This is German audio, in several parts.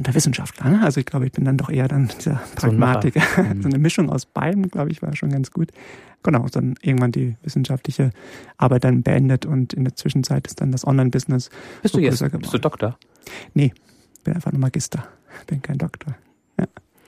gelernter Wissenschaftler. Ne? Also ich glaube, ich bin dann doch eher dann dieser Pragmatiker. So eine Mischung aus beiden, glaube ich, war schon ganz gut. Genau, dann irgendwann die wissenschaftliche Arbeit dann beendet und in der Zwischenzeit ist dann das Online-Business. Bist du Doktor? Nee, bin einfach nur Magister. Bin kein Doktor. Ja.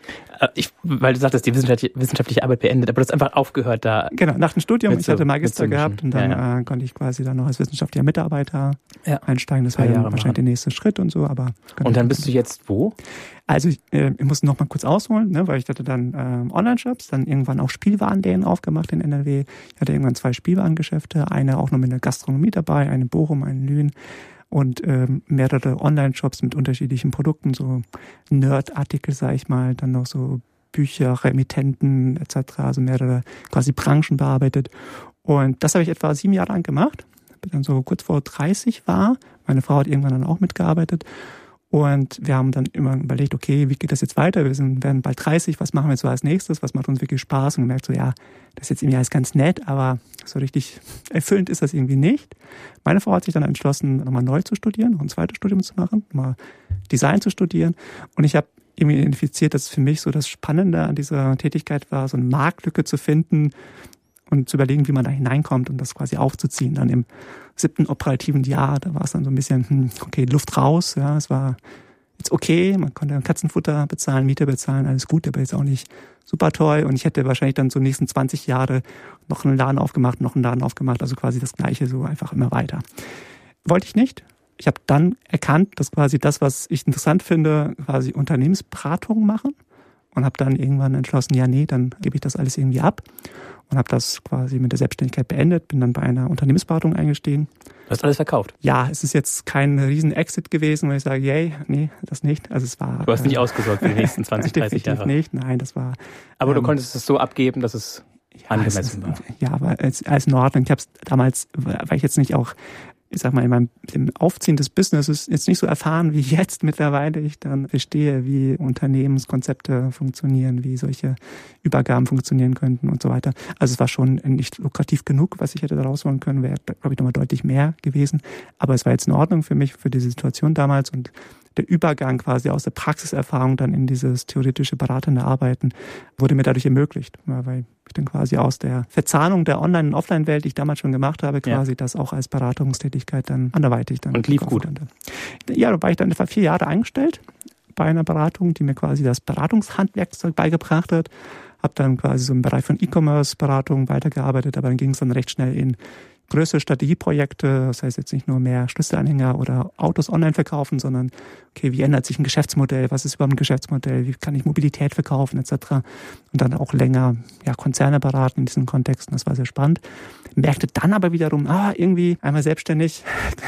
Weil du sagtest, die wissenschaftliche Arbeit beendet, aber du hast einfach aufgehört da. Genau, nach dem Studium, ich hatte Magister gehabt und dann konnte ich quasi dann noch als wissenschaftlicher Mitarbeiter einsteigen. Das war dann wahrscheinlich der nächste Schritt und so. Aber und dann bist du jetzt wo? Also ich muss noch mal kurz ausholen, ne, weil ich hatte dann Online-Shops, dann irgendwann auch Spielwarenläden aufgemacht in NRW. Ich hatte irgendwann 2 Spielwarengeschäfte, eine auch noch mit einer Gastronomie dabei, eine in Bochum, eine in Lünen. Und mehrere Online-Shops mit unterschiedlichen Produkten, so Nerd-Artikel, sag ich mal, dann noch so Bücher, Remittenten etc., also mehrere quasi Branchen bearbeitet. Und das habe ich etwa 7 Jahre lang gemacht, bis dann so kurz vor 30 war. Meine Frau hat irgendwann dann auch mitgearbeitet. Und wir haben dann immer überlegt, okay, wie geht das jetzt weiter? Wir werden bald 30, was machen wir jetzt so als nächstes? Was macht uns wirklich Spaß? Und gemerkt so, ja, das ist jetzt irgendwie alles ganz nett, aber so richtig erfüllend ist das irgendwie nicht. Meine Frau hat sich dann entschlossen, nochmal neu zu studieren, noch ein zweites Studium zu machen, nochmal Design zu studieren. Und ich habe irgendwie identifiziert, dass für mich so das Spannende an dieser Tätigkeit war, so eine Marktlücke zu finden und zu überlegen, wie man da hineinkommt und das quasi aufzuziehen. Dann im 7. operativen Jahr, da war es dann so ein bisschen, okay, Luft raus, ja, es war jetzt okay, man konnte Katzenfutter bezahlen, Miete bezahlen, alles gut, aber jetzt auch nicht super toll und ich hätte wahrscheinlich dann so die nächsten 20 Jahre noch einen Laden aufgemacht, also quasi das Gleiche, so einfach immer weiter. Wollte ich nicht. Ich habe dann erkannt, dass quasi das, was ich interessant finde, quasi Unternehmensberatung machen und habe dann irgendwann entschlossen, ja, nee, dann gebe ich das alles irgendwie ab. Und habe das quasi mit der Selbstständigkeit beendet, bin dann bei einer Unternehmensberatung eingestiegen. Du hast alles verkauft? Ja, es ist jetzt kein Riesen-Exit gewesen, wo ich sage, yay, nee, das nicht. Also es war. Du hast nicht ausgesorgt für die nächsten 20, 30 Jahre? Nicht, nein, das war. Aber du konntest es so abgeben, dass es angemessen war? Ja, aber als in Ordnung. Ich habe es damals, weil ich jetzt nicht auch, ich sag mal, in meinem Aufziehen des Businesses jetzt nicht so erfahren wie jetzt mittlerweile. Ich dann verstehe, wie Unternehmenskonzepte funktionieren, wie solche Übergaben funktionieren könnten und so weiter. Also es war schon nicht lukrativ genug, was ich hätte da rausholen können, wäre, glaube ich, nochmal deutlich mehr gewesen. Aber es war jetzt in Ordnung für mich, für diese Situation damals und der Übergang quasi aus der Praxiserfahrung dann in dieses theoretische beratende Arbeiten wurde mir dadurch ermöglicht, weil ich dann quasi aus der Verzahnung der Online- und Offline-Welt, die ich damals schon gemacht habe, quasi das auch als Beratungstätigkeit dann anderweitig dann. Und lief gut? Konnte. Ja, da war ich dann etwa 4 Jahre angestellt bei einer Beratung, die mir quasi das Beratungshandwerkzeug beigebracht hat. Habe dann quasi so im Bereich von E-Commerce-Beratung weitergearbeitet, aber dann ging es dann recht schnell in größere Strategieprojekte, das heißt jetzt nicht nur mehr Schlüsselanhänger oder Autos online verkaufen, sondern okay, wie ändert sich ein Geschäftsmodell, was ist überhaupt ein Geschäftsmodell, wie kann ich Mobilität verkaufen etc. Und dann auch länger Konzerne beraten in diesen Kontexten, das war sehr spannend. Merkte dann aber wiederum, irgendwie einmal selbstständig,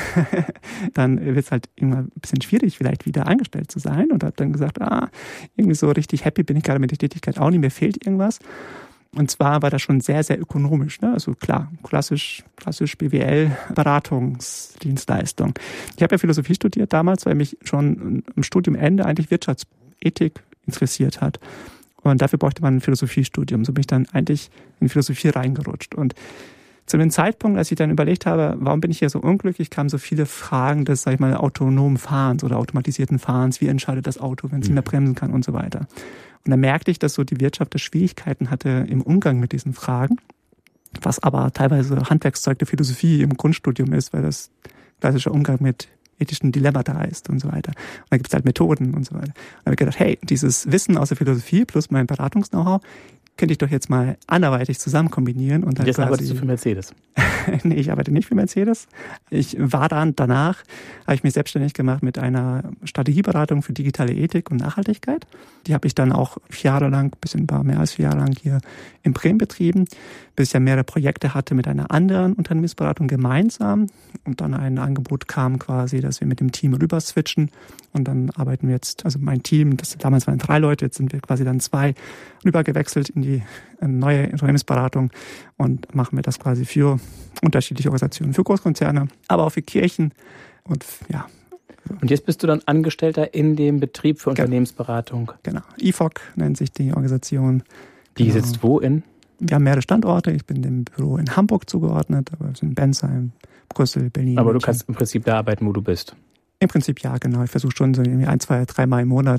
dann wird es halt immer ein bisschen schwierig, vielleicht wieder angestellt zu sein und habe dann gesagt, irgendwie so richtig happy bin ich gerade mit der Tätigkeit auch nicht, mir fehlt irgendwas. Und zwar war das schon sehr, sehr ökonomisch, ne? Also klar, klassisch BWL, Beratungsdienstleistung. Ich habe ja Philosophie studiert damals, weil mich schon am Studiumende eigentlich Wirtschaftsethik interessiert hat. Und dafür bräuchte man ein Philosophiestudium. So bin ich dann eigentlich in Philosophie reingerutscht. Und zu dem Zeitpunkt, als ich dann überlegt habe, warum bin ich hier so unglücklich, kamen so viele Fragen des, sag ich mal, autonomen Fahrens oder automatisierten Fahrens. Wie entscheidet das Auto, wenn es nicht mehr bremsen kann und so weiter. Und dann merkte ich, dass so die Wirtschaft Schwierigkeiten hatte im Umgang mit diesen Fragen, was aber teilweise Handwerkszeug der Philosophie im Grundstudium ist, weil das klassischer Umgang mit ethischen Dilemmata ist und so weiter. Und da gibt es halt Methoden und so weiter. Und da habe ich gedacht, hey, dieses Wissen aus der Philosophie plus mein Beratungs-Know-how könnte ich doch jetzt mal anderweitig zusammen kombinieren. Und jetzt arbeitest du für Mercedes? Nee, ich arbeite nicht für Mercedes. Ich war danach habe ich mich selbstständig gemacht mit einer Strategieberatung für digitale Ethik und Nachhaltigkeit. Die habe ich dann auch 4 Jahre lang, mehr als 4 Jahre lang hier in Bremen betrieben, bis ich ja mehrere Projekte hatte mit einer anderen Unternehmensberatung gemeinsam und dann ein Angebot kam quasi, dass wir mit dem Team rüber switchen und dann arbeiten wir jetzt, also mein Team, damals waren 3 Leute, jetzt sind wir quasi dann 2 rübergewechselt in die neue Unternehmensberatung und machen wir das quasi für unterschiedliche Organisationen, für Großkonzerne, aber auch für Kirchen und ja. Und jetzt bist du dann Angestellter in dem Betrieb für Unternehmensberatung? Genau. IFOC nennt sich die Organisation. Die sitzt wo in? Wir haben mehrere Standorte. Ich bin dem Büro in Hamburg zugeordnet, aber wir sind in Bensheim, Brüssel, Berlin. Aber du kannst im Prinzip da arbeiten, wo du bist? Im Prinzip ja, genau. Ich versuche schon so 1, 2, 3 Mal im Monat